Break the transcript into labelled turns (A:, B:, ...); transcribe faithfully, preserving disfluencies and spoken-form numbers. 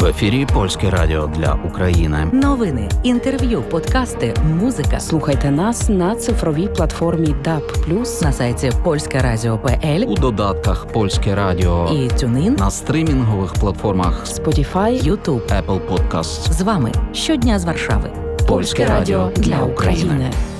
A: ефірі Польське радіо для України.
B: Новини, інтерв'ю, подкасти, музика.
C: Слухайте нас на цифровій платформі даб плюс,
B: на сайті польське радіо крапка пе ель,
A: у додатках Польське радіо
B: і TuneIn,
A: на стрімінгових платформах
C: Spotify,
B: YouTube,
A: Apple Podcasts.
B: З вами щодня з Варшави.
A: Польське радіо для України.